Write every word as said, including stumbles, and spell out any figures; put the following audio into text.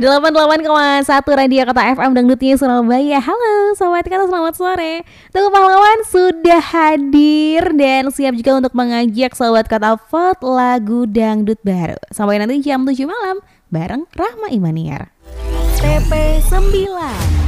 delapan puluh delapan koma satu Radio Kota F M Dangdutnya Surabaya. Halo Sobat Kata, selamat sore. Tunggu Pahlawan sudah hadir dan siap juga untuk mengajak Sobat Kata vote lagu dangdut baru. Sampai nanti jam tujuh malam bareng Rahma Imaniar. T P sembilan